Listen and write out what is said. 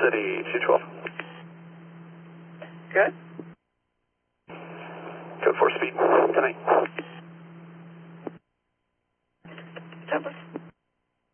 Visibility 212. Good. Code 4 speed. Good night. Double